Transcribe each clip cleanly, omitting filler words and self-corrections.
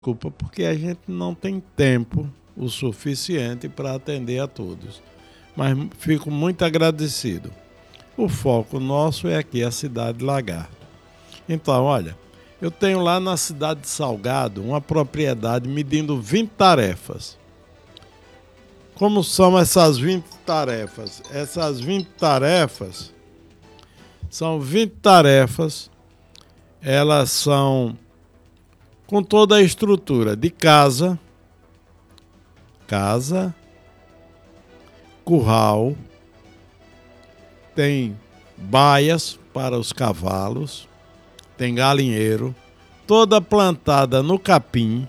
Desculpa, porque a gente não tem tempo o suficiente para atender a todos. Mas fico muito agradecido. O foco nosso é aqui a cidade de Lagarto. Então, olha, eu tenho lá na cidade de Salgado uma propriedade medindo 20 tarefas. Como são essas 20 tarefas? Essas 20 tarefas são 20 tarefas, elas são com toda a estrutura de casa, curral, tem baias para os cavalos, tem galinheiro, toda plantada no capim,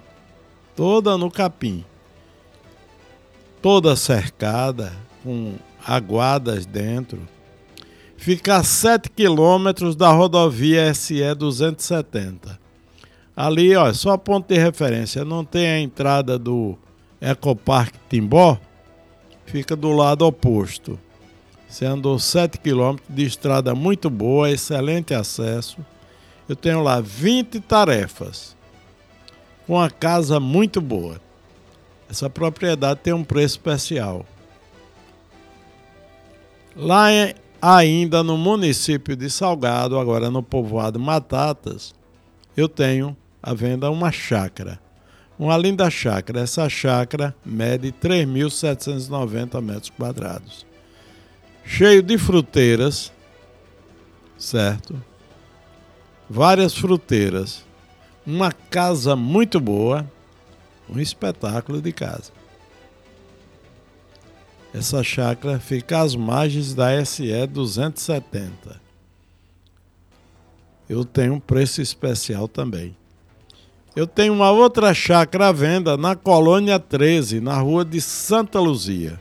toda cercada, com aguadas dentro. Fica a 7 quilômetros da rodovia SE 270. Ali, ó, só ponto de referência, não tem a entrada do Ecoparque Timbó, fica do lado oposto. Você andou 7 quilômetros de estrada muito boa, excelente acesso. Eu tenho lá 20 tarefas, com uma casa muito boa. Essa propriedade tem um preço especial. Lá ainda no município de Salgado, agora no povoado Matatas, eu tenho à venda uma chácara. Uma linda chácara. Essa chácara mede 3.790 metros quadrados. Cheio de fruteiras, certo? Várias fruteiras. Uma casa muito boa. Um espetáculo de casa. Essa chácara fica às margens da SE 270. Eu tenho um preço especial também. Eu tenho uma outra chácara à venda na Colônia 13, na rua de Santa Luzia.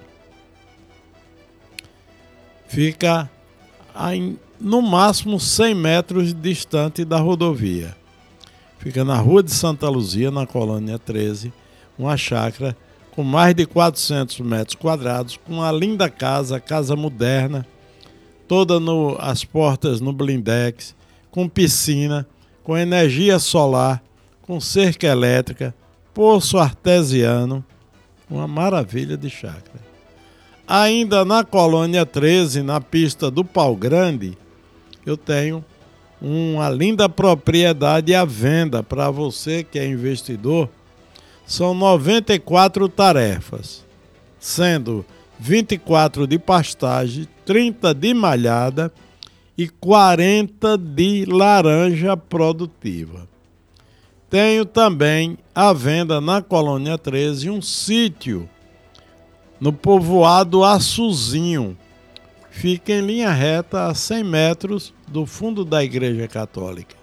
Fica no máximo 100 metros distante da rodovia. Fica na rua de Santa Luzia, na Colônia 13, uma chácara com mais de 400 metros quadrados, com uma linda casa moderna, toda as portas no blindex, com piscina, com energia solar, com cerca elétrica, poço artesiano, uma maravilha de chácara. Ainda na Colônia 13, na pista do Pau Grande, eu tenho uma linda propriedade à venda para você que é investidor. São 94 tarefas, sendo 24 de pastagem, 30 de malhada e 40 de laranja produtiva. Tenho também à venda na Colônia 13 um sítio no povoado Açuzinho. Fica em linha reta a 100 metros do fundo da Igreja Católica.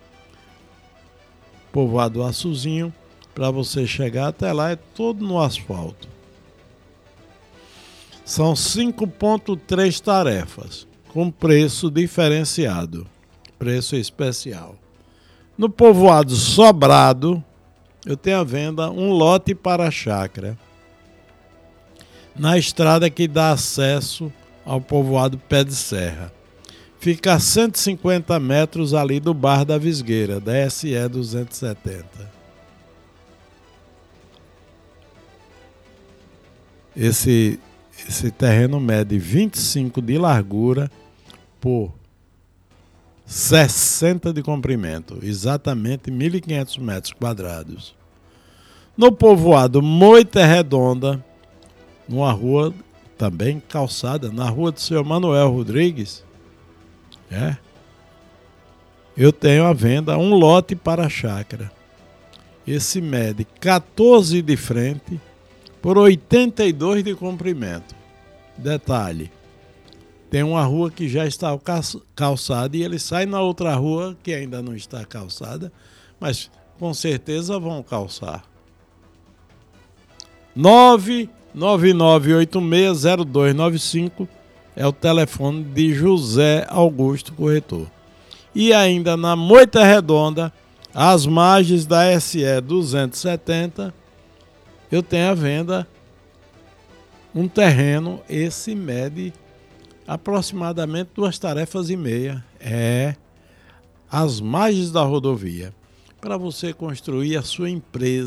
Povoado Açuzinho, para você chegar até lá, é todo no asfalto. São 5,3 tarefas, com preço diferenciado, preço especial. No povoado Sobrado, eu tenho à venda um lote para a chácara, na estrada que dá acesso ao povoado Pé de Serra. Fica a 150 metros ali do Bar da Visgueira, da SE 270. Esse terreno mede 25 de largura por 60 de comprimento, exatamente 1.500 metros quadrados. No povoado Moita Redonda, numa rua também calçada, na rua do Sr. Manuel Rodrigues, eu tenho à venda um lote para a chácara. Esse mede 14 de frente por 82 de comprimento. Detalhe, tem uma rua que já está calçada e ele sai na outra rua que ainda não está calçada, mas com certeza vão calçar. 999860295 é o telefone de José Augusto Corretor. E ainda na Moita Redonda, às margens da SE 270, eu tenho à venda um terreno, esse mede aproximadamente 2,5 tarefas. Às margens da rodovia. para você construir a sua empresa.